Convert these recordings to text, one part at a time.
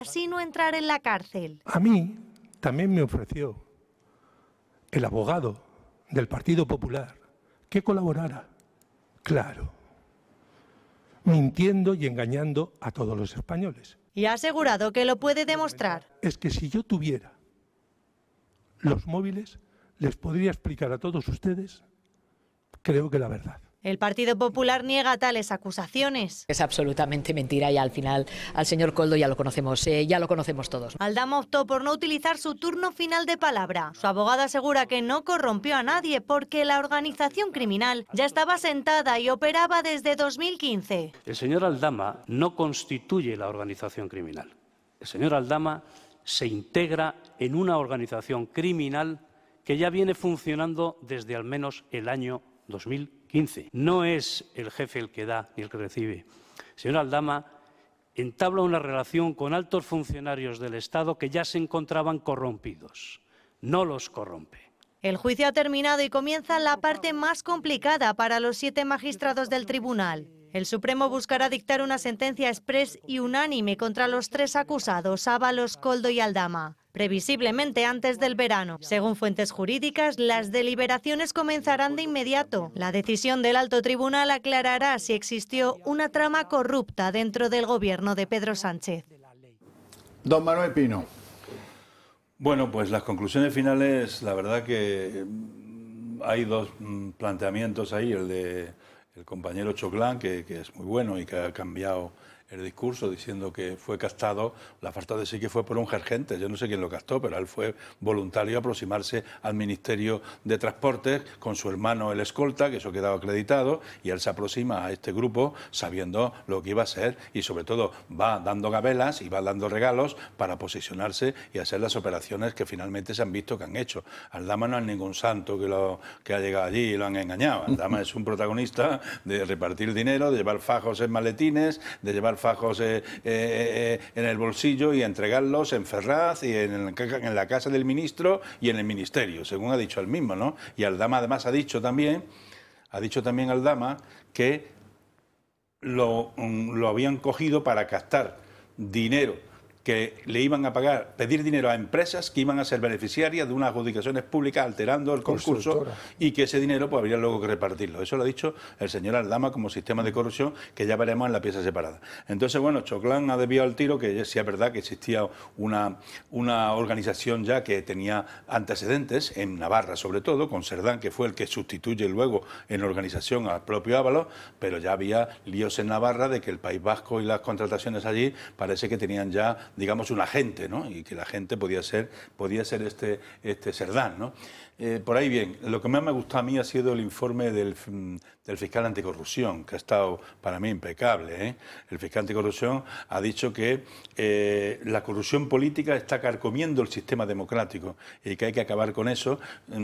así no entrar en la cárcel. A mí también me ofreció el abogado del Partido Popular que colaborara, claro, mintiendo y engañando a todos los españoles. Y ha asegurado que lo puede demostrar. Es que si yo tuviera los móviles, les podría explicar a todos ustedes, creo que la verdad. El Partido Popular niega tales acusaciones. Es absolutamente mentira y al final al señor Koldo ya lo conocemos todos. Aldama optó por no utilizar su turno final de palabra. Su abogado asegura que no corrompió a nadie porque la organización criminal ya estaba sentada y operaba desde 2015. El señor Aldama no constituye la organización criminal. El señor Aldama se integra en una organización criminal que ya viene funcionando desde al menos el año 2015. No es el jefe el que da ni el que recibe. El señor Aldama entabla una relación con altos funcionarios del Estado que ya se encontraban corrompidos. No los corrompe. El juicio ha terminado y comienza la parte más complicada para los 7 magistrados del tribunal. El Supremo buscará dictar una sentencia exprés y unánime contra los 3 acusados, Ábalos, Koldo y Aldama, previsiblemente antes del verano. Según fuentes jurídicas, las deliberaciones comenzarán de inmediato. La decisión del alto tribunal aclarará si existió una trama corrupta dentro del gobierno de Pedro Sánchez. Don Manuel Pino. Bueno, pues las conclusiones finales, la verdad que hay 2 planteamientos ahí, el de el compañero Choclán, que es muy bueno y que ha cambiado el discurso diciendo que fue castado, la falta de sí que fue por un gerente, yo no sé quién lo castó, pero él fue voluntario a aproximarse al Ministerio de Transportes con su hermano el escolta, que eso quedaba acreditado, y él se aproxima a este grupo sabiendo lo que iba a ser y sobre todo va dando gabelas y va dando regalos para posicionarse y hacer las operaciones que finalmente se han visto que han hecho. Aldama no es ningún santo que ha llegado allí y lo han engañado. Aldama es un protagonista de repartir dinero, de llevar fajos en maletines, de llevar fajos en el bolsillo y entregarlos en Ferraz y en la casa del ministro y en el ministerio, según ha dicho él mismo, ¿no? Y Aldama además ha dicho también Aldama que lo habían cogido para captar dinero que le iban a pagar, pedir dinero a empresas que iban a ser beneficiarias de unas adjudicaciones públicas alterando el concurso y que ese dinero pues habría luego que repartirlo. Eso lo ha dicho el señor Aldama como sistema de corrupción que ya veremos en la pieza separada. Entonces, bueno, Choclán ha desviado el tiro, que sí es verdad que existía una organización ya que tenía antecedentes, en Navarra sobre todo, con Cerdán, que fue el que sustituye luego en organización al propio Ábalos, pero ya había líos en Navarra de que el País Vasco y las contrataciones allí parece que tenían ya digamos un agente, ¿no? Y que la gente podía ser este Cerdán, ¿no? Por ahí bien, lo que más me gustó a mí ha sido el informe del fiscal anticorrupción, que ha estado para mí impecable, ¿eh? El fiscal anticorrupción ha dicho que la corrupción política está carcomiendo el sistema democrático y que hay que acabar con eso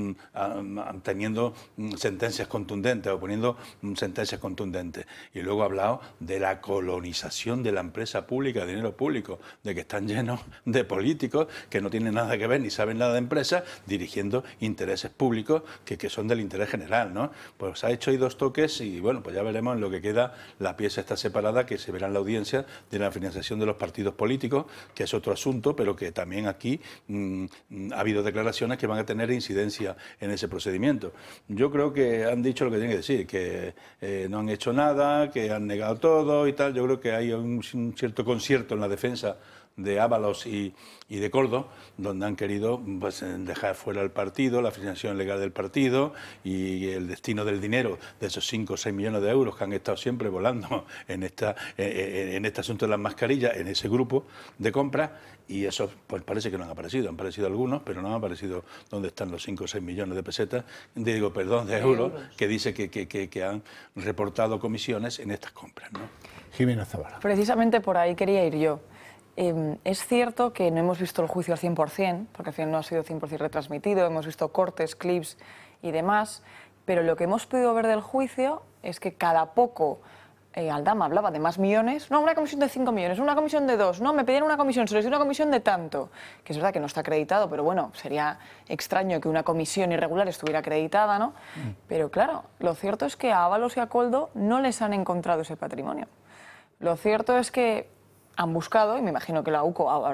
teniendo sentencias contundentes o poniendo sentencias contundentes. Y luego ha hablado de la colonización de la empresa pública, de dinero público, de que están llenos de políticos que no tienen nada que ver ni saben nada de empresas dirigiendo intereses públicos que son del interés general, ¿no? Pues ha hecho ahí 2 toques y bueno, pues ya veremos en lo que queda. La pieza está separada, que se verá en la audiencia de la financiación de los partidos políticos, que es otro asunto, pero que también aquí ha habido declaraciones que van a tener incidencia en ese procedimiento. Yo creo que han dicho lo que tienen que decir, que no han hecho nada, que han negado todo y tal. Yo creo que hay un cierto concierto en la defensa de Ábalos y de Koldo, donde han querido pues, dejar fuera el partido, la financiación legal del partido y el destino del dinero de esos 5 o 6 millones de euros que han estado siempre volando en este asunto de las mascarillas, en ese grupo de compra, y eso pues parece que no han aparecido. Han aparecido algunos, pero no han aparecido dónde están los 5 o 6 millones de pesetas, de euros, que dice que han reportado comisiones en estas compras, ¿no? Jimena Zabala. Precisamente por ahí quería ir yo. Es cierto que no hemos visto el juicio al 100%, porque al final no ha sido 100% retransmitido, hemos visto cortes, clips y demás, pero lo que hemos podido ver del juicio es que cada poco Aldama hablaba de más millones, no, una comisión de 5 millones, una comisión de 2, no, me pedían una comisión, se les dio una comisión de tanto, que es verdad que no está acreditado, pero bueno, sería extraño que una comisión irregular estuviera acreditada, ¿no? Pero claro, lo cierto es que a Ábalos y a Koldo no les han encontrado ese patrimonio. Lo cierto es que han buscado, y me imagino que la UCO